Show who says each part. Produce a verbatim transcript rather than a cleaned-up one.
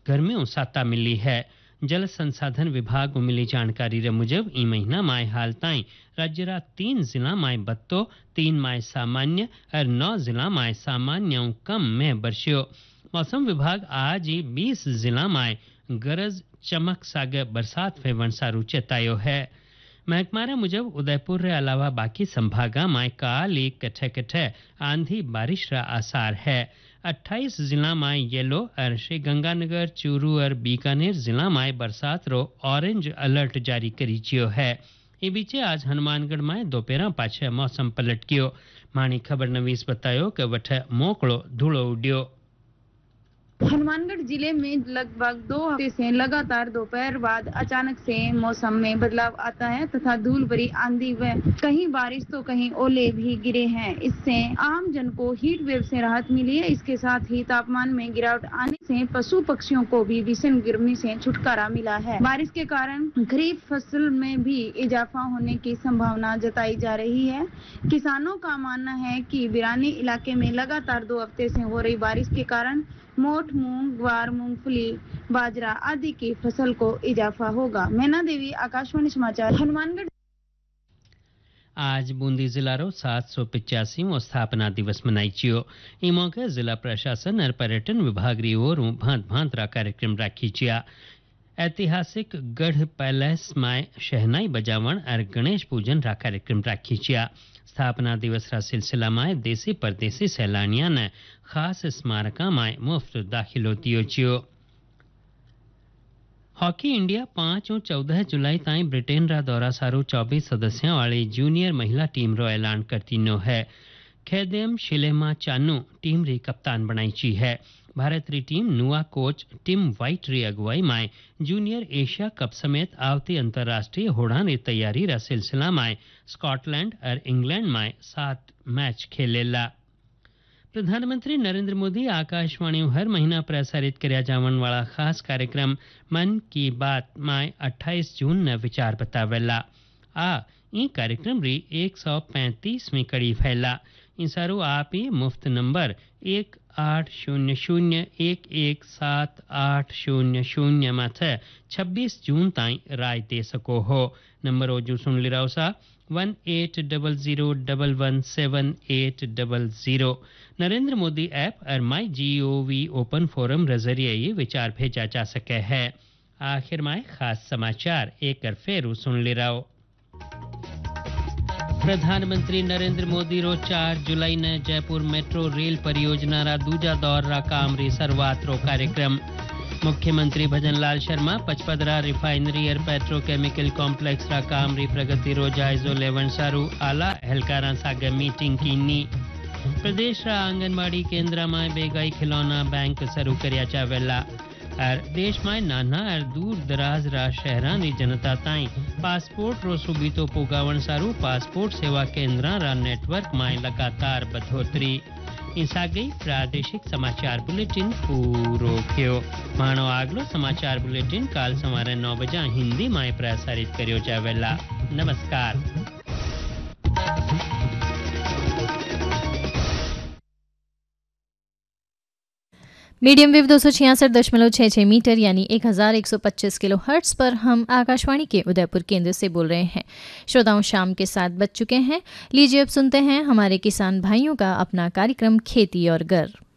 Speaker 1: गर्मियों साता मिली है। जल संसाधन विभाग को मिली जानकारी रे मुजब ई महीना माय हाल ताई राज्य रा तीन जिला माय बत्तो, तीन माय सामान्य और नौ जिला माय सामान्य कम में बरस्यो। मौसम विभाग आज ही बीस जिला माय गरज चमक सागे बरसात फेवण सारू चेतायो है। महकमारा मुजब उदयपुर रे अलावा बाकी संभागा माय काल एक कठे कठे आंधी बारिश रा आसार है। अट्ठाईस जिला माय येलो और श्री गंगानगर, चूरू और बीकानेर जिला माय बरसात रो ऑरेंज अलर्ट जारी करी जियो है। ई बीचे आज हनुमानगढ़ में दोपहर पाछे मौसम पलट गयो। माणी खबर नवीस बतायो कि वठे मोकड़ो धूलो उड्यो।
Speaker 2: हनुमानगढ़ जिले में लगभग दो हफ्ते से लगातार दोपहर बाद अचानक से मौसम में बदलाव आता है तथा धूल भरी आंधी व कहीं बारिश तो कहीं ओले भी गिरे हैं। इससे आम जन को हीट वेव से राहत मिली है। इसके साथ ही तापमान में गिरावट आने से पशु पक्षियों को भी भीषण गर्मी से छुटकारा मिला है। बारिश के कारण खरीफ फसल में भी इजाफा होने की संभावना जताई जा रही है। किसानों का मानना है कि बिरानी इलाके में लगातार दो हफ्ते से हो रही बारिश के कारण मोठ, मूंग, ग्वार, मूंगफली, बाजरा आदि की फसल को इजाफा होगा। मैना देवी, आकाशवाणी समाचार, हनुमानगढ़।
Speaker 1: आज बूंदी जिला रो सात सौ पिचासीवां स्थापना दिवस मनाई चियो। ई मौके जिला प्रशासन और पर्यटन विभाग री ओर भांत भांत रा कार्यक्रम राखी चिया। ऐतिहासिक गढ़ पैलेस में शहनाई बजावण और गणेश पूजन रा कार्यक्रम राखी चिया। स्थापना दिवस रा सिलसिला में देसी परदेसी सैलानिया ने खास स्मारका में मुफ्त दाखिलो दियो चियो। हॉकी इंडिया पांच और चौदह जुलाई ताई ब्रिटेन रा दौरा सारू चौबीस सदस्यों वाली जूनियर महिला टीम रो ऐलान करती नो है। खेदेम शिलेमा चानू टीम री कप्तान बनाई ची है। भारत री टीम नुआ कोच टिम वाइट री अगुवाई में जूनियर एशिया कप समेत आवती अंतर्राष्ट्रीय होड़ान री तैयारी रा सिलसिला में स्कॉटलैंड और इंग्लैंड में सात मैच खेलेला। प्रधानमंत्री नरेंद्र मोदी आकाशवाणी हर महीना प्रसारित करया जावन वाला खास कार्यक्रम मन की बात में अट्ठाईस जून न विचार बतावेला। आ ई कार्यक्रम री एक सौ पैंतीसवीं कड़ी फैला। इंसारू आप ही मुफ्त नंबर एक आठ शून्य शून्य एक एक सात आठ शून्य शून्य माथे छब्बीस जून ताई राय दे सको हो। नंबर ओजू सुन लिराओ सा one eight double zero double one seven eight double zero. Narendra Modi app और माई जी ओ वी ओपन फोरम के जरिए ये विचार भेजा जा सके है। आखिर में खास समाचार एक बार फिर सुन लिराओ। प्रधानमंत्री नरेंद्र मोदी रो चार जुलाई ने जयपुर मेट्रो रेल परियोजना रा दूजा दौर रा काम री शुरुआत रो कार्यक्रम। मुख्यमंत्री भजनलाल शर्मा पचपदरा रिफाइनरी और पेट्रोकेमिकल कॉम्प्लेक्स रा काम री प्रगति रो जायजो लेवन सारू आला हलकारा सागे मीटिंग कीनी। प्रदेश रा आंगनबाड़ी केंद्र में बेगाई खिलौना बैंक शुरू करया चावेला। और देश में नाना और दूर दराज रा शहरा नी जनता ताई पासपोर्ट रो सुबितो पोगावण सारू पासपोर्ट सेवा केंद्र रा नेटवर्क में लगातार बढ़ोतरी। इंसा गई प्रादेशिक समाचार बुलेटिन पूरो थयो। मानो आगलो समाचार बुलेटिन काल सवारे नौ बजे हिंदी में प्रसारित कर्यो जावेला। नमस्कार।
Speaker 3: मीडियम वेव दो सौ छियासठ दशमलव छः छः मीटर यानी एक हज़ार एक सौ पच्चीस किलो हर्ट्स पर हम आकाशवाणी के उदयपुर केंद्र से बोल रहे हैं। श्रोताओं, शाम के साथ बज चुके हैं। लीजिए अब सुनते हैं हमारे किसान भाइयों का अपना कार्यक्रम खेती और घर।